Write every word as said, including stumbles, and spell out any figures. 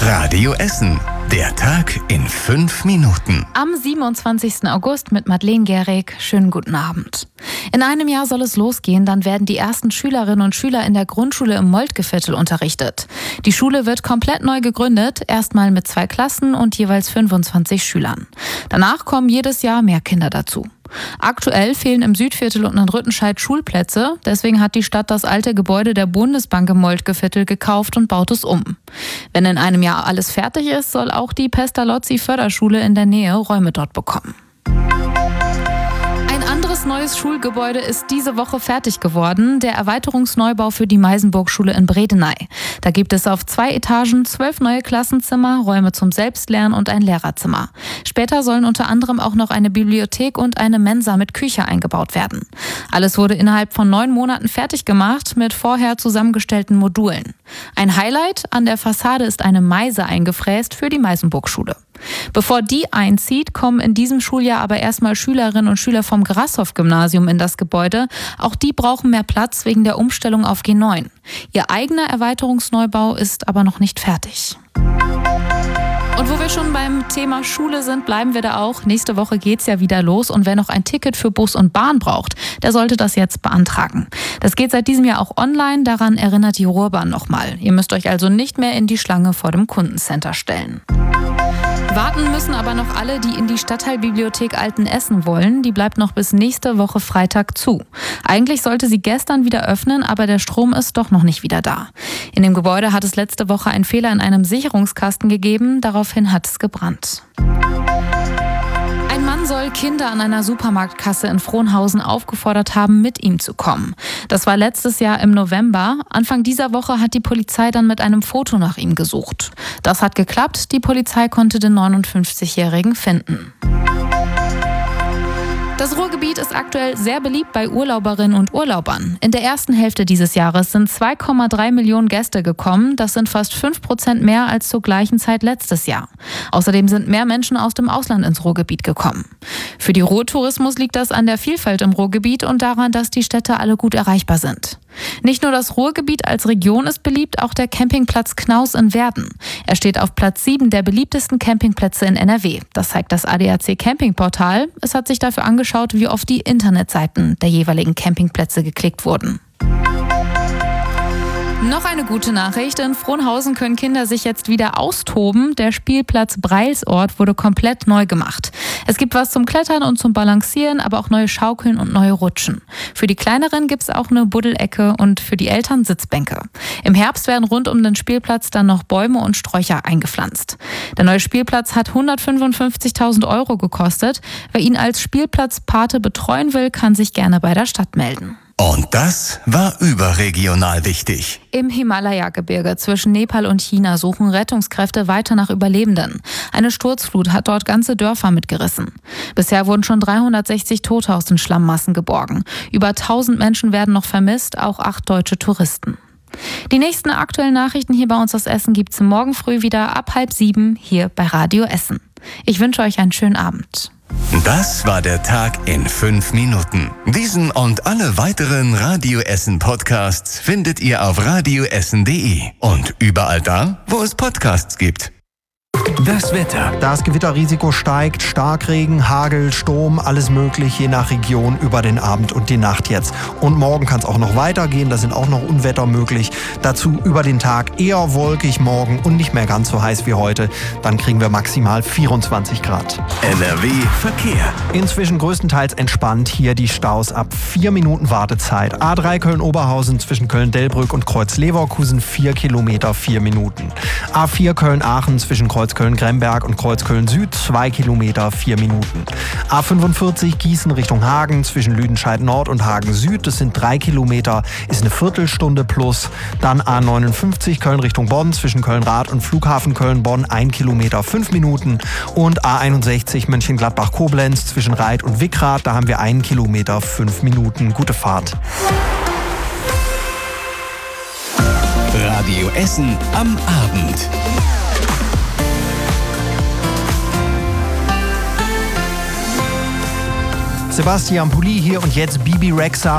Radio Essen. Der Tag in fünf Minuten. Am siebenundzwanzigsten August mit Madeleine Gehrig. Schönen guten Abend. In einem Jahr soll es losgehen, dann werden die ersten Schülerinnen und Schüler in der Grundschule im Moltkeviertel unterrichtet. Die Schule wird komplett neu gegründet, erstmal mit zwei Klassen und jeweils fünfundzwanzig Schülern. Danach kommen jedes Jahr mehr Kinder dazu. Aktuell fehlen im Südviertel und in Rüttenscheid Schulplätze. Deswegen hat die Stadt das alte Gebäude der Bundesbank im Moltkeviertel gekauft und baut es um. Wenn in einem Jahr alles fertig ist, soll auch die Pestalozzi-Förderschule in der Nähe Räume dort bekommen. Ein anderes neues Schulgebäude ist diese Woche fertig geworden, der Erweiterungsneubau für die Meisenburg-Schule in Bredeney. Da gibt es auf zwei Etagen zwölf neue Klassenzimmer, Räume zum Selbstlernen und ein Lehrerzimmer. Später sollen unter anderem auch noch eine Bibliothek und eine Mensa mit Küche eingebaut werden. Alles wurde innerhalb von neun Monaten fertig gemacht mit vorher zusammengestellten Modulen. Ein Highlight: an der Fassade ist eine Meise eingefräst für die Meisenburg-Schule. Bevor die einzieht, kommen in diesem Schuljahr aber erstmal Schülerinnen und Schüler vom Grashoff-Gymnasium in das Gebäude. Auch die brauchen mehr Platz wegen der Umstellung auf G neun. Ihr eigener Erweiterungsneubau ist aber noch nicht fertig. Und wo wir schon beim Thema Schule sind, bleiben wir da auch. Nächste Woche geht's ja wieder los und wer noch ein Ticket für Bus und Bahn braucht, der sollte das jetzt beantragen. Das geht seit diesem Jahr auch online, daran erinnert die Ruhrbahn nochmal. Ihr müsst euch also nicht mehr in die Schlange vor dem Kundencenter stellen. Warten müssen aber noch alle, die in die Stadtteilbibliothek Altenessen wollen. Die bleibt noch bis nächste Woche Freitag zu. Eigentlich sollte sie gestern wieder öffnen, aber der Strom ist doch noch nicht wieder da. In dem Gebäude hat es letzte Woche einen Fehler in einem Sicherungskasten gegeben. Daraufhin hat es gebrannt. Ein Mann soll Kinder an einer Supermarktkasse in Frohnhausen aufgefordert haben, mit ihm zu kommen. Das war letztes Jahr im November. Anfang dieser Woche hat die Polizei dann mit einem Foto nach ihm gesucht. Das hat geklappt. Die Polizei konnte den neunundfünfzigjährigen finden. Das Ruhrgebiet ist aktuell sehr beliebt bei Urlauberinnen und Urlaubern. In der ersten Hälfte dieses Jahres sind zwei Komma drei Millionen Gäste gekommen. Das sind fast fünf Prozent mehr als zur gleichen Zeit letztes Jahr. Außerdem sind mehr Menschen aus dem Ausland ins Ruhrgebiet gekommen. Für die Ruhrtourismus liegt das an der Vielfalt im Ruhrgebiet und daran, dass die Städte alle gut erreichbar sind. Nicht nur das Ruhrgebiet als Region ist beliebt, auch der Campingplatz Knaus in Werden. Er steht auf Platz sieben der beliebtesten Campingplätze in N R W. Das zeigt das A D A C Campingportal. Es hat sich dafür angeschaut, wie oft die Internetseiten der jeweiligen Campingplätze geklickt wurden. Noch eine gute Nachricht: In Frohnhausen können Kinder sich jetzt wieder austoben. Der Spielplatz Breilsort wurde komplett neu gemacht. Es gibt was zum Klettern und zum Balancieren, aber auch neue Schaukeln und neue Rutschen. Für die Kleineren gibt es auch eine Buddelecke und für die Eltern Sitzbänke. Im Herbst werden rund um den Spielplatz dann noch Bäume und Sträucher eingepflanzt. Der neue Spielplatz hat hundertfünfundfünfzigtausend Euro gekostet. Wer ihn als Spielplatzpate betreuen will, kann sich gerne bei der Stadt melden. Und das war überregional wichtig. Im Himalaya-Gebirge zwischen Nepal und China suchen Rettungskräfte weiter nach Überlebenden. Eine Sturzflut hat dort ganze Dörfer mitgerissen. Bisher wurden schon dreihundertsechzig Tote aus den Schlammmassen geborgen. Über tausend Menschen werden noch vermisst, auch acht deutsche Touristen. Die nächsten aktuellen Nachrichten hier bei uns aus Essen gibt's morgen früh wieder ab halb sieben hier bei Radio Essen. Ich wünsche euch einen schönen Abend. Das war der Tag in fünf Minuten. Diesen und alle weiteren Radio Essen Podcasts findet ihr auf radioessen punkt de und überall da, wo es Podcasts gibt. Das Wetter. Das Gewitterrisiko steigt, Starkregen, Hagel, Sturm, alles möglich, je nach Region über den Abend und die Nacht jetzt. Und morgen kann es auch noch weitergehen, da sind auch noch Unwetter möglich. Dazu über den Tag eher wolkig morgen und nicht mehr ganz so heiß wie heute. Dann kriegen wir maximal vierundzwanzig Grad. N R W Verkehr. Inzwischen größtenteils entspannt, hier die Staus ab vier Minuten Wartezeit. A drei Köln-Oberhausen zwischen Köln-Delbrück und Kreuz-Leverkusen vier Kilometer, vier Minuten. A vier Köln-Aachen zwischen Kreuzköln-Gremberg und Kreuzköln-Süd zwei Kilometer, vier Minuten. A fünfundvierzig Gießen Richtung Hagen zwischen Lüdenscheid-Nord und Hagen-Süd, das sind drei Kilometer, ist eine Viertelstunde plus. Dann A neunundfünfzig Köln Richtung Bonn zwischen Köln-Rath und Flughafen Köln-Bonn ein Kilometer, fünf Minuten. Und A einundsechzig Mönchengladbach-Koblenz zwischen Reit und Wickrath, da haben wir einen Kilometer, fünf Minuten. Gute Fahrt. Radio Essen am Abend. Sebastian Pulli hier und jetzt Bibi Rexha.